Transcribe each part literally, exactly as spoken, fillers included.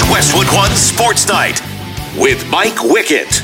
Westwood One Sports Night with Mike Wickett.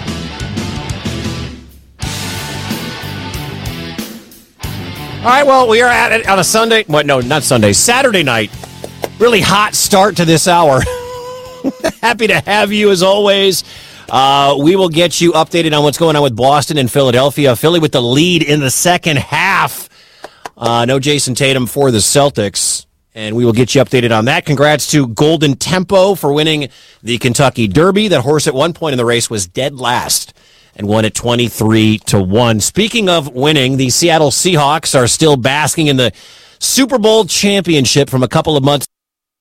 All right, well, we are at it on a Sunday. What? No, not Sunday. Saturday night. Really hot start to this hour. Happy to have you as always. Uh, we will get you updated on what's going on with Boston and Philadelphia. Philly with the lead in the second half. Uh, no Jason Tatum for the Celtics. And we will get you updated on that. Congrats to Golden Tempo for winning the Kentucky Derby. That horse at one point in the race was dead last and won at twenty-three to one. Speaking of winning, the Seattle Seahawks are still basking in the Super Bowl championship from a couple of months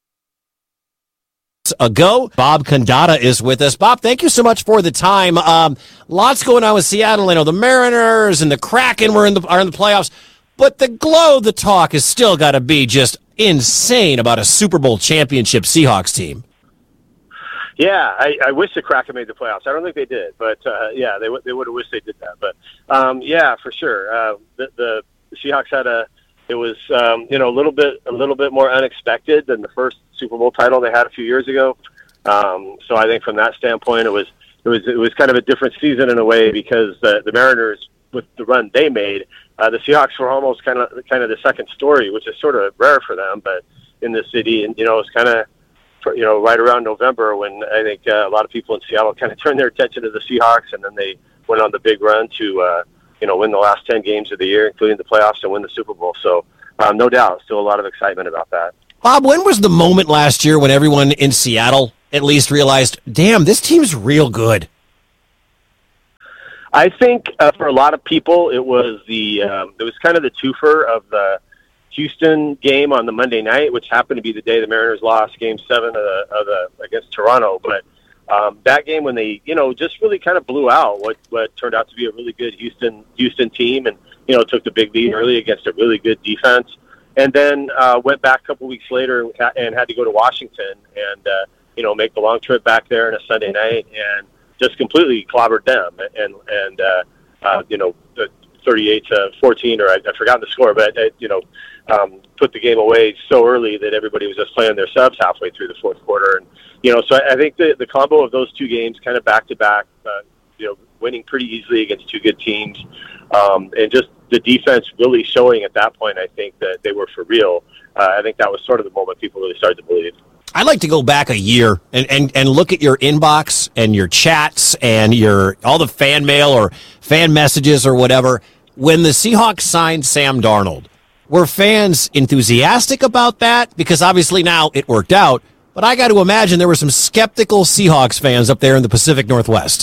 ago. Bob Condotta is with us. Bob, thank you so much for the time. Um, lots going on with Seattle. I know the Mariners and the Kraken were in the, are in the playoffs, but the glow, the talk has still got to be just insane about a Super Bowl championship Seahawks team. Yeah, I, I wish the Kraken made the playoffs. I don't think they did, but uh, yeah, they they would have wished they did that. But um, yeah, for sure, uh, the, the Seahawks had a. It was um, you know a little bit a little bit more unexpected than the first Super Bowl title they had a few years ago. Um, so I think from that standpoint, it was it was it was kind of a different season in a way because the, the Mariners, with the run they made, uh, the Seahawks were almost kind of kind of the second story, which is sort of rare for them, but in the city, and you know it's kind of. You know, right around November when I think uh, a lot of people in Seattle kind of turned their attention to the Seahawks, and then they went on the big run to, uh, you know, win the last ten games of the year, including the playoffs, and win the Super Bowl. So, um, no doubt, still a lot of excitement about that. Bob, when was the moment last year when everyone in Seattle at least realized, damn, this team's real good? I think uh, for a lot of people, it was the um, it was kind of the twofer of the Houston game on the Monday night, which happened to be the day the Mariners lost Game Seven of the, of the against Toronto. But um, that game when they, you know, just really kind of blew out what, what turned out to be a really good Houston Houston team, and you know, took the big lead early against a really good defense, and then uh, went back a couple weeks later and, ha- and had to go to Washington and uh, you know make the long trip back there on a Sunday night and just completely clobbered them and and uh, uh, you know. The, thirty-eight to fourteen, or I, I forgot the score, but uh, you know, um, put the game away so early that everybody was just playing their subs halfway through the fourth quarter, and you know, so I, I think the the combo of those two games, kind of back to back, you know, winning pretty easily against two good teams, um, and just the defense really showing at that point, I think that they were for real. Uh, I think that was sort of the moment people really started to believe. I'd like to go back a year and, and, and look at your inbox and your chats and your all the fan mail or fan messages or whatever. When the Seahawks signed Sam Darnold, were fans enthusiastic about that? Because obviously now it worked out, but I got to imagine there were some skeptical Seahawks fans up there in the Pacific Northwest.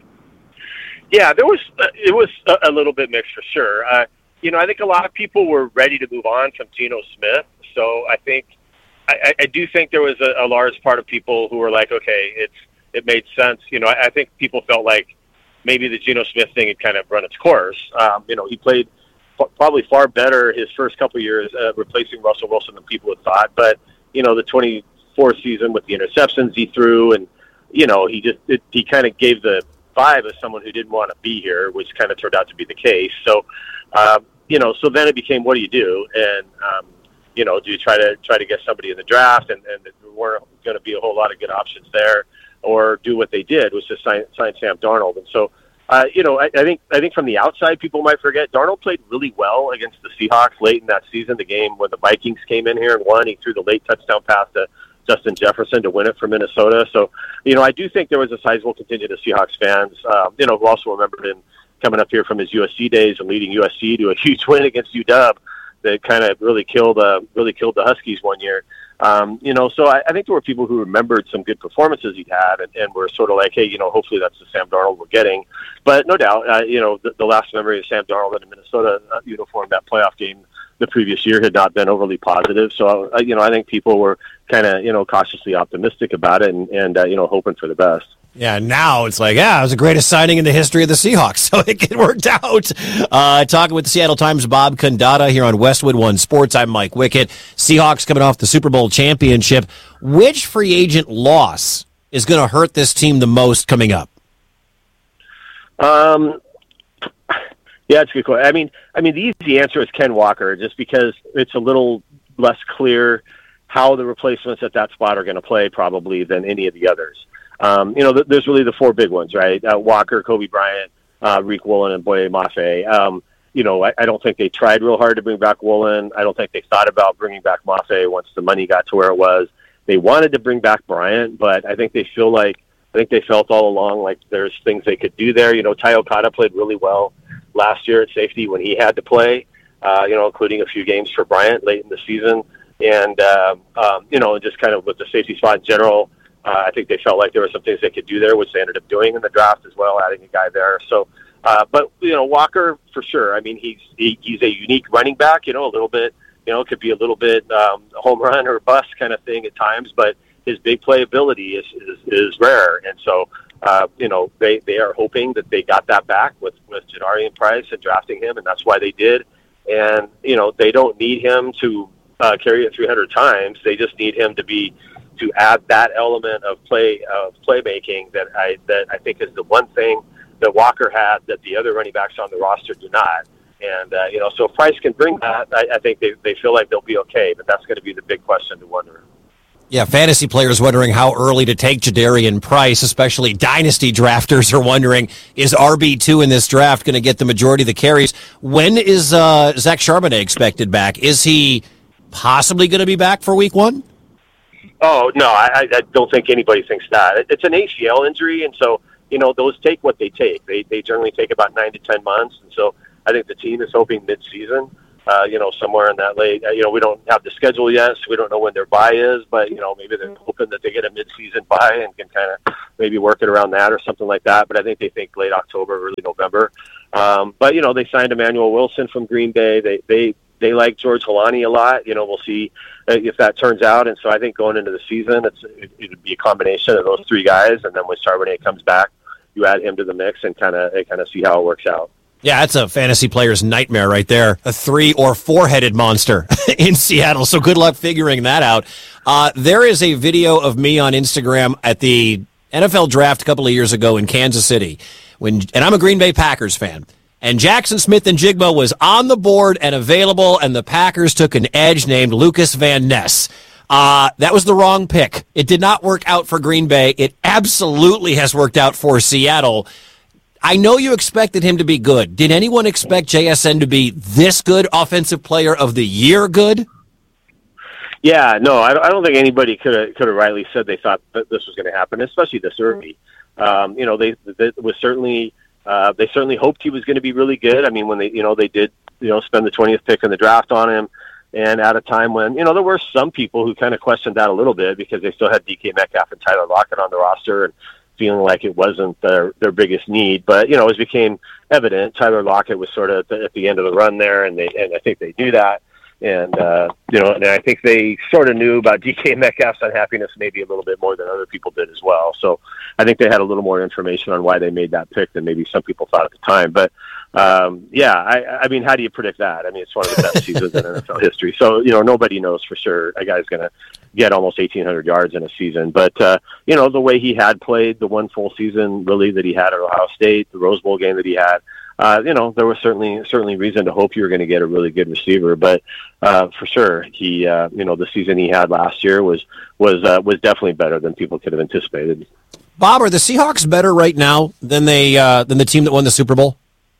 Yeah, there was. Uh, it was a, a little bit mixed for sure. Uh, you know, I think a lot of people were ready to move on from Geno Smith, so I think. I, I do think there was a, a large part of people who were like, okay, it's it made sense. You know, I, I think people felt like maybe the Geno Smith thing had kind of run its course. Um, you know, he played f- probably far better his first couple of years uh, replacing Russell Wilson than people had thought. But, you know, the twenty-fourth season with the interceptions he threw and, you know, he just it, he kind of gave the vibe of someone who didn't want to be here, which kind of turned out to be the case. So, um, you know, so then it became, what do you do? And, um, you know, do you try to try to get somebody in the draft, and, and there weren't going to be a whole lot of good options there, or do what they did, was to sign, sign Sam Darnold. And so, uh, you know, I, I think I think from the outside, people might forget Darnold played really well against the Seahawks late in that season. The game when the Vikings came in here and won, he threw the late touchdown pass to Justin Jefferson to win it for Minnesota. So, you know, I do think there was a sizable contingent of Seahawks fans, um, you know, who also remembered him coming up here from his U S C days and leading U S C to a huge win against U W that kind of really killed, uh, really killed the Huskies one year. Um, you know, so I, I think there were people who remembered some good performances he'd had and, and were sort of like, hey, you know, hopefully that's the Sam Darnold we're getting. But no doubt, uh, you know, the, the last memory of Sam Darnold in a Minnesota uh, uniform, that playoff game the previous year, had not been overly positive. So, uh, you know, I think people were kind of, you know, cautiously optimistic about it and, and uh, you know, hoping for the best. Yeah, now it's like, yeah, it was the greatest signing in the history of the Seahawks, so it worked out. Uh, talking with the Seattle Times' Bob Condotta here on Westwood One Sports. I'm Mike Wickett. Seahawks coming off the Super Bowl championship. Which free agent loss is going to hurt this team the most coming up? Um, yeah, it's a good question. I mean, I mean, the easy answer is Ken Walker, just because it's a little less clear how the replacements at that spot are going to play probably than any of the others. Um, you know, th- there's really the four big ones, right? Uh, Walker, Kobe Bryant, uh, Rick Woolen, and Boye Mafe. Um, you know, I, I don't think they tried real hard to bring back Woolen. I don't think they thought about bringing back Mafe once the money got to where it was. They wanted to bring back Bryant, but I think they feel like, I think they felt all along like there's things they could do there. You know, Ty Okada played really well last year at safety when he had to play, uh, you know, including a few games for Bryant late in the season. And, uh, um, you know, just kind of with the safety spot in general, uh, I think they felt like there were some things they could do there, which they ended up doing in the draft as well, adding a guy there. So, uh, but, you know, Walker, for sure. I mean, he's he, he's a unique running back, you know, a little bit, you know, it could be a little bit um, home run or bust kind of thing at times, but his big play ability is, is, is rare. And so, uh, you know, they, they are hoping that they got that back with, with Jadarian Price and drafting him, and that's why they did. And, you know, they don't need him to uh, carry it three hundred times. They just need him to be, to add that element of play, of playmaking that I, that I think is the one thing that Walker had that the other running backs on the roster do not. And, uh, you know, so if Price can bring that, I, I think they, they feel like they'll be okay, but that's going to be the big question to wonder. Yeah, fantasy players wondering how early to take Jadarian Price, especially dynasty drafters are wondering, is R B two in this draft going to get the majority of the carries? When is uh, Zach Charbonnet expected back? Is he possibly going to be back for week one? Oh, no, I, I don't think anybody thinks that. It's an A C L injury, and so, you know, those take what they take. They, they generally take about nine to ten months, and so I think the team is hoping mid-season. Uh, you know, somewhere in that late, uh, you know, we don't have the schedule yet, so we don't know when their bye is, but, you know, maybe they're hoping that they get a mid-season bye and can kind of maybe work it around that or something like that. But I think they think late October, early November. Um, but, you know, they signed Emmanuel Wilson from Green Bay. They, they, they like George Holani a lot. You know, we'll see if that turns out. And so I think going into the season, it's, it, it would be a combination of those three guys. And then when Charbonnet comes back, you add him to the mix and kind of, kind of see how it works out. Yeah, that's a fantasy player's nightmare right there. A three- or four-headed monster in Seattle. So good luck figuring that out. Uh, there is a video of me on Instagram at the N F L draft a couple of years ago in Kansas City, when, and I'm a Green Bay Packers fan. And Jackson Smith-Njigba was on the board and available, and the Packers took an edge named Lucas Van Ness. Uh, that was the wrong pick. It did not work out for Green Bay. It absolutely has worked out for Seattle. I know you expected him to be good. Did anyone expect J S N to be this good, offensive player of the year good? Yeah, no, I don't think anybody could have could have rightly said they thought that this was going to happen, especially this early. Um, you know, they, they was certainly uh, they certainly hoped he was going to be really good. I mean, when they you know they did you know spend the twentieth pick in the draft on him, and at a time when you know there were some people who kind of questioned that a little bit because they still had D K Metcalf and Tyler Lockett on the roster and feeling like it wasn't their, their biggest need. But, you know, as became evident, Tyler Lockett was sort of at the, at the end of the run there, and they and I think they knew that. And, uh, you know, and I think they sort of knew about D K Metcalf's unhappiness maybe a little bit more than other people did as well. So I think they had a little more information on why they made that pick than maybe some people thought at the time. But, um, yeah, I, I mean, how do you predict that? I mean, it's one of the best seasons in N F L history. So, you know, nobody knows for sure a guy's going to get almost eighteen hundred yards in a season. But, uh, you know, the way he had played the one full season, really, that he had at Ohio State, the Rose Bowl game that he had, uh, you know, there was certainly certainly reason to hope you were going to get a really good receiver. But uh, for sure, he, uh, you know, the season he had last year was was uh, was definitely better than people could have anticipated. Bob, are the Seahawks better right now than they uh, than the team that won the Super Bowl?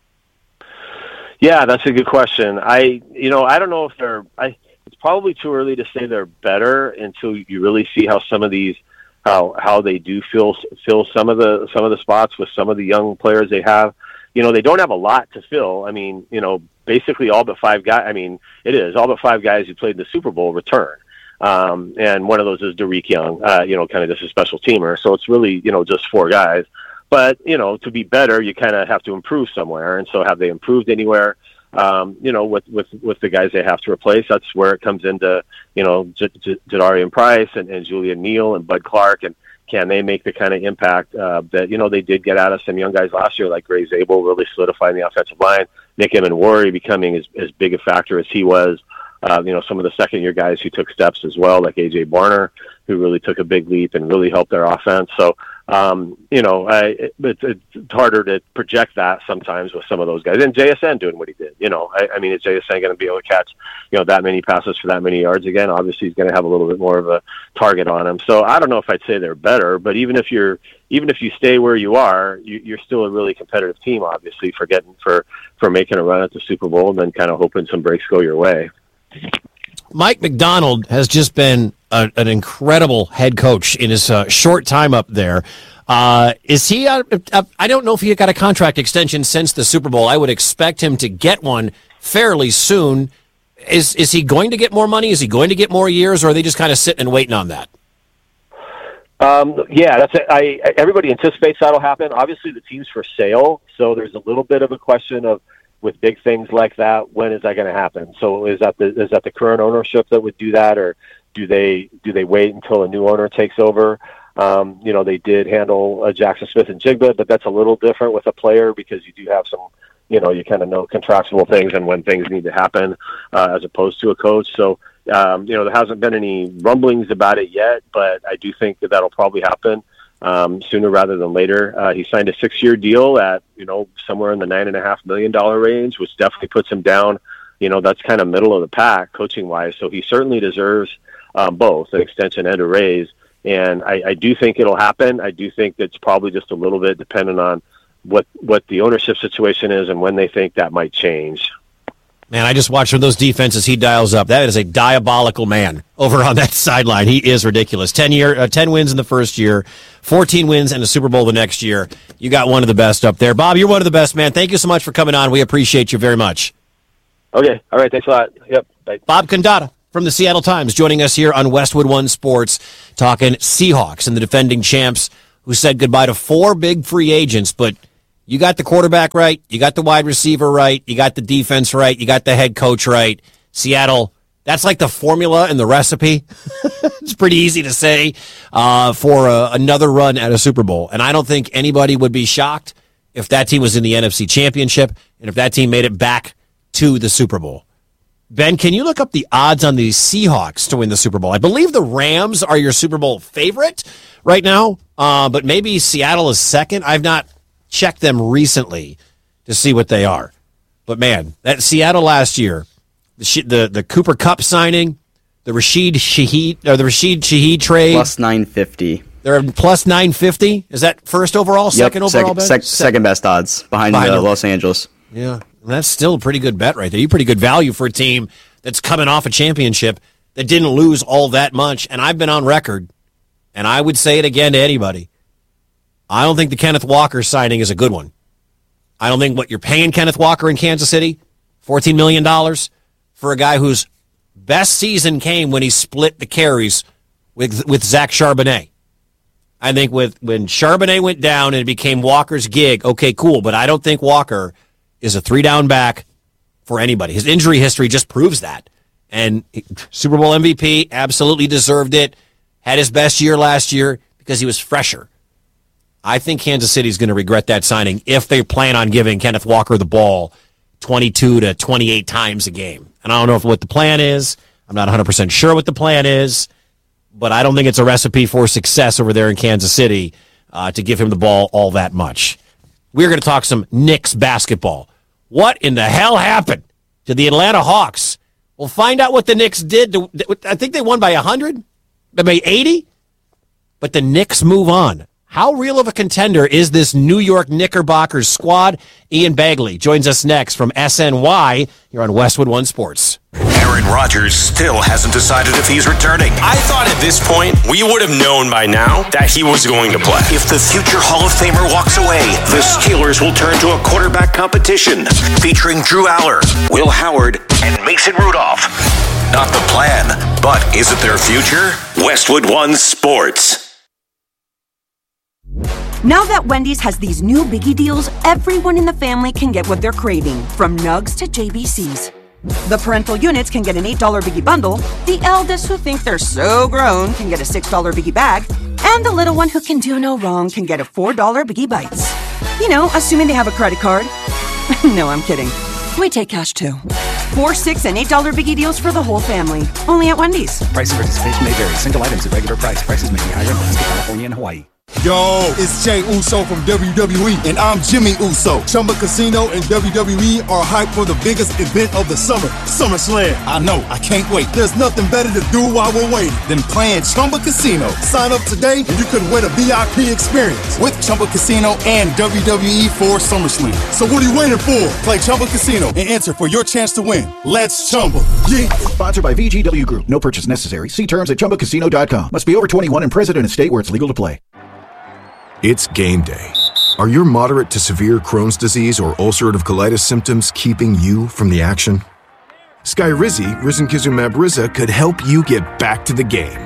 Yeah, that's a good question. I, you know, I don't know if they're. I, it's probably too early to say they're better until you really see how some of these, how how they do fill fill some of the some of the spots with some of the young players they have. You know, they don't have a lot to fill. I mean, you know, basically all but five guys. I mean, it is all but five guys who played in the Super Bowl return. Um, and one of those is Derek Young, uh, you know, kind of just a special teamer. So it's really, you know, just four guys. But, you know, to be better, you kind of have to improve somewhere. And so have they improved anywhere? Um, you know, with, with, with the guys they have to replace, that's where it comes into, you know, J- J- Jadarian Price and, and Julian Neal and Bud Clark. And can they make the kind of impact uh, that, you know, they did get out of some young guys last year, like Gray Zabel, really solidifying the offensive line, Nick Emenwari becoming as, as big a factor as he was. uh, you know, some of the second-year guys who took steps as well, like A J Barner, who really took a big leap and really helped their offense. So, um, you know, I, it, it's harder to project that sometimes with some of those guys. And J S N doing what he did. You know, I, I mean, is J S N going to be able to catch, you know, that many passes for that many yards again? Obviously, he's going to have a little bit more of a target on him. So I don't know if I'd say they're better, but even if you're, even if you stay where you are, you, you're still a really competitive team, obviously, for getting for for making a run at the Super Bowl and then kind of hoping some breaks go your way. Mike Macdonald has just been a, an incredible head coach in his uh, short time up there. Uh, is he? Uh, uh, I don't know if he got a contract extension since the Super Bowl. I would expect him to get one fairly soon. Is is he going to get more money? Is he going to get more years, or are they just kind of sitting and waiting on that? Um, yeah, that's it. I, everybody anticipates that'll happen. Obviously, the team's for sale, so there's a little bit of a question of, with big things like that, when is that going to happen? So is that the is that the current ownership that would do that, or do they do they wait until a new owner takes over? Um, you know, they did handle uh, Jackson Smith and Jigba, but that's a little different with a player because you do have some, you know, you kind of know contractual things and when things need to happen uh, as opposed to a coach. So. Um, you know, there hasn't been any rumblings about it yet, but I do think that that'll probably happen um, sooner rather than later. Uh, he signed a six-year deal at, you know, somewhere in the nine and a half million dollar range, which definitely puts him down. You know, that's kind of middle of the pack coaching-wise. So he certainly deserves um, both an extension and a raise. And I, I do think it'll happen. I do think it's probably just a little bit dependent on what what the ownership situation is and when they think that might change. Man, I just watched one of those defenses he dials up. That is a diabolical man over on that sideline. He is ridiculous. Ten year, uh, ten wins in the first year, fourteen wins and a Super Bowl the next year. You got one of the best up there. Bob, you're one of the best, man. Thank you so much for coming on. We appreciate you very much. Okay. All right. Thanks a lot. Yep. Bye. Bob Condotta from the Seattle Times joining us here on Westwood One Sports, talking Seahawks and the defending champs who said goodbye to four big free agents, but you got the quarterback right, you got the wide receiver right, you got the defense right, you got the head coach right. Seattle, that's like the formula and the recipe. It's pretty easy to say uh, for uh, another run at a Super Bowl. And I don't think anybody would be shocked if that team was in the N F C Championship and if that team made it back to the Super Bowl. Ben, can you look up the odds on the Seahawks to win the Super Bowl? I believe the Rams are your Super Bowl favorite right now, uh, but maybe Seattle is second. I've not checked them recently to see what they are. But, man, that Seattle last year, the the, the Cooper Kupp signing, the Rashid Shaheed, or the Rashid Shaheed trade. Plus nine fifty. They're plus nine fifty. Is that first overall, second yep, overall second, bet? Sec- second best odds behind, behind uh, Los Angeles. Yeah, that's still a pretty good bet right there. You pretty good value for a team that's coming off a championship that didn't lose all that much. And I've been on record, and I would say it again to anybody. I don't think the Kenneth Walker signing is a good one. I don't think what you're paying Kenneth Walker in Kansas City, fourteen million dollars, for a guy whose best season came when he split the carries with with Zach Charbonnet. I think with when Charbonnet went down and it became Walker's gig, okay, cool, but I don't think Walker is a three-down back for anybody. His injury history just proves that. And Super Bowl M V P, absolutely deserved it. Had his best year last year because he was fresher. I think Kansas City's going to regret that signing if they plan on giving Kenneth Walker the ball twenty-two to twenty-eight times a game. And I don't know if what the plan is. I'm not one hundred percent sure what the plan is, but I don't think it's a recipe for success over there in Kansas City uh, to give him the ball all that much. We're going to talk some Knicks basketball. What in the hell happened to the Atlanta Hawks? We'll find out what the Knicks did. To, I think they won by one hundred, maybe eighty, but the Knicks move on. How real of a contender is this New York Knickerbockers squad? Ian Bagley joins us next from S N Y here on Westwood One Sports. Aaron Rodgers still hasn't decided if he's returning. I thought at this point we would have known by now that he was going to play. If the future Hall of Famer walks away, the Steelers will turn to a quarterback competition featuring Drew Aller, Will Howard, and Mason Rudolph. Not the plan, but is it their future? Westwood One Sports. Now that Wendy's has these new biggie deals, everyone in the family can get what they're craving, from nugs to J B Cs. The parental units can get an eight dollar biggie bundle, the eldest who think they're so grown can get a six dollar biggie bag, and the little one who can do no wrong can get a four dollar biggie bites. You know, assuming they have a credit card. No, I'm kidding. We take cash too. Four, six, and eight dollar biggie deals for the whole family. Only at Wendy's. Price and participation may vary. Single items at regular price. Prices may be higher in Alaska, California, and Hawaii. Yo, it's Jey Uso from W W E, and I'm Jimmy Uso. Chumba Casino and W W E are hyped for the biggest event of the summer, SummerSlam. I know, I can't wait. There's nothing better to do while we're waiting than playing Chumba Casino. Sign up today and you could win a V I P experience with Chumba Casino and W W E for SummerSlam. So what are you waiting for? Play Chumba Casino and enter for your chance to win. Let's Chumba. Yeah. Sponsored by V G W Group. No purchase necessary. See terms at chumba casino dot com. Must be over twenty-one and present in a state where it's legal to play. It's game day. Are your moderate to severe Crohn's disease or ulcerative colitis symptoms keeping you from the action? Skyrizi, risankizumab Riza, could help you get back to the game.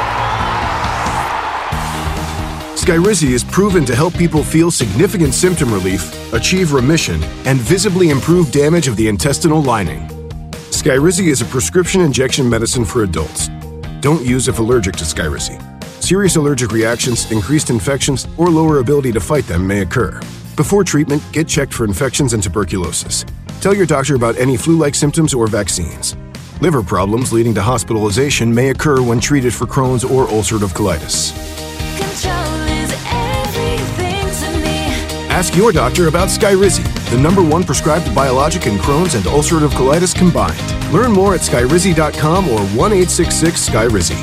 Skyrizi is proven to help people feel significant symptom relief, achieve remission, and visibly improve damage of the intestinal lining. Skyrizi is a prescription injection medicine for adults. Don't use if allergic to Skyrizi. Serious allergic reactions, increased infections, or lower ability to fight them may occur. Before treatment, get checked for infections and tuberculosis. Tell your doctor about any flu-like symptoms or vaccines. Liver problems leading to hospitalization may occur when treated for Crohn's or ulcerative colitis. Control is everything to me. Ask your doctor about Skyrizi, the number one prescribed biologic in Crohn's and ulcerative colitis combined. Learn more at skyrizi dot com or one eight six six Skyrizi.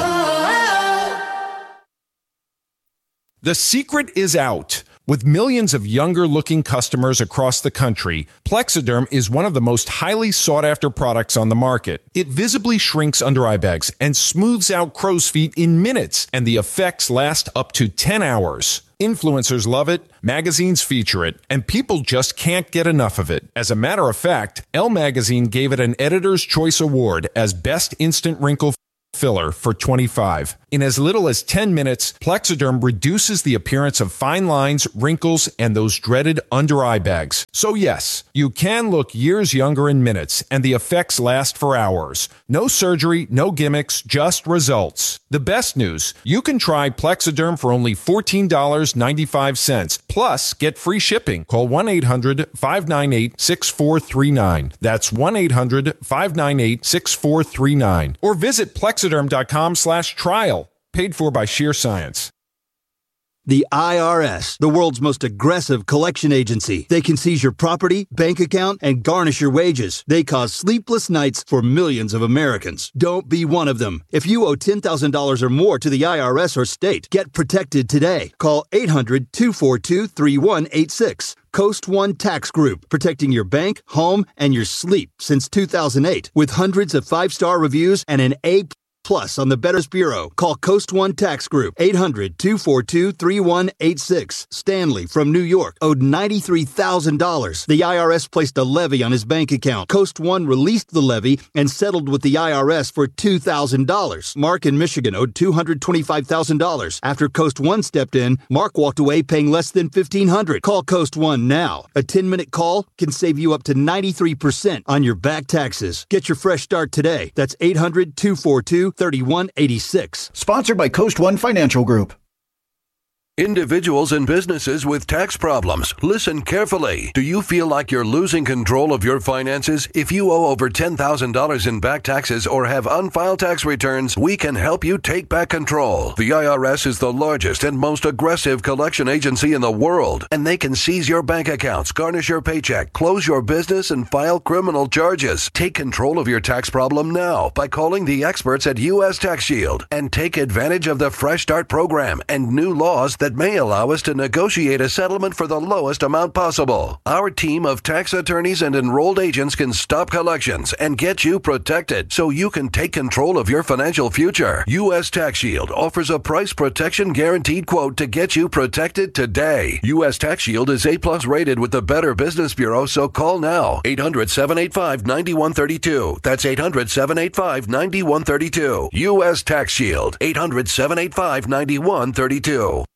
The secret is out. With millions of younger-looking customers across the country, Plexiderm is one of the most highly sought-after products on the market. It visibly shrinks under-eye bags and smooths out crow's feet in minutes, and the effects last up to ten hours. Influencers love it, magazines feature it, and people just can't get enough of it. As a matter of fact, Elle Magazine gave it an Editor's Choice Award as Best Instant Wrinkle Filler for twenty-five. In as little as ten minutes, Plexiderm reduces the appearance of fine lines, wrinkles, and those dreaded under-eye bags. So yes, you can look years younger in minutes, and the effects last for hours. No surgery, no gimmicks, just results. The best news, you can try Plexiderm for only fourteen dollars and ninety-five cents, plus get free shipping. Call one eight hundred five nine eight six four three nine. That's one eight hundred five nine eight six four three nine. Or visit plexiderm dot com slash trial. Paid for by Sheer Science. The I R S, the world's most aggressive collection agency. They can seize your property, bank account, and garnish your wages. They cause sleepless nights for millions of Americans. Don't be one of them. If you owe ten thousand dollars or more to the I R S or state, get protected today. Call eight hundred two four two three one eight six. Coast One Tax Group, protecting your bank, home, and your sleep since two thousand eight. With hundreds of five-star reviews and an A Plus on the Betters Bureau. Call Coast One Tax Group, eight hundred two four two three one eight six. Stanley from New York owed ninety-three thousand dollars. The I R S placed a levy on his bank account. Coast One released the levy and settled with the I R S for two thousand dollars. Mark in Michigan owed two hundred twenty-five thousand dollars. After Coast One stepped in, Mark walked away paying less than fifteen hundred dollars. Call Coast One now. A ten-minute call can save you up to ninety-three percent on your back taxes. Get your fresh start today. That's eight hundred two four two three one eight six. Sponsored by Coast One Financial Group. Individuals and businesses with tax problems, listen carefully. Do you feel like you're losing control of your finances? If you owe over ten thousand dollars in back taxes or have unfiled tax returns, we can help you take back control. The I R S is the largest and most aggressive collection agency in the world, and they can seize your bank accounts, garnish your paycheck, close your business, and file criminal charges. Take control of your tax problem now by calling the experts at U S Tax Shield and take advantage of the Fresh Start program and new laws that may allow us to negotiate a settlement for the lowest amount possible. Our team of tax attorneys and enrolled agents can stop collections and get you protected so you can take control of your financial future. U S Tax Shield offers a price protection guaranteed quote to get you protected today. U S Tax Shield is A plus rated with the Better Business Bureau, so call now. eight hundred seven eight five nine one three two. That's eight hundred seven eight five nine one three two. U S Tax Shield. eight hundred seven eight five nine one three two.